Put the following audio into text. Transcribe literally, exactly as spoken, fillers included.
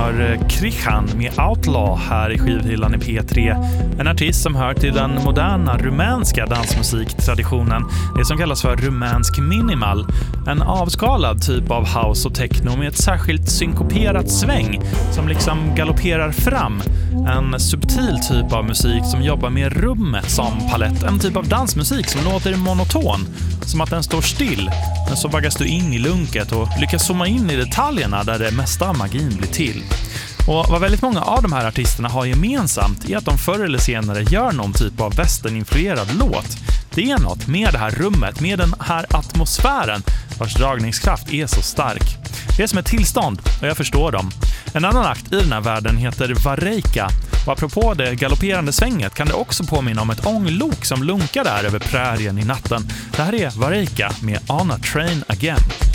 hör Krihan med Outlaw här i skivhyllan i P tre. En artist som hör till den moderna rumänska dansmusiktraditionen, det som kallas för rumänsk minimal. En avskalad typ av house och techno med ett särskilt synkoperat sväng som liksom galopperar fram. En subtil typ av musik som jobbar med rummet som palett. En typ av dansmusik som låter monoton, som att den står still. Men så vaggas du in i lunket och lyckas zooma in i detaljerna där det mesta av magin blir till. Och vad väldigt många av de här artisterna har gemensamt är att de förr eller senare gör någon typ av västerninfluerad låt. Det är något med det här rummet, med den här atmosfären vars dragningskraft är så stark. Det är som ett tillstånd och jag förstår dem. En annan akt i den här världen heter Varejka. Och apropå det galopperande svänget kan det också påminna om ett ånglok som lunkar där över prärien i natten. Det här är Varejka med On a Train Again.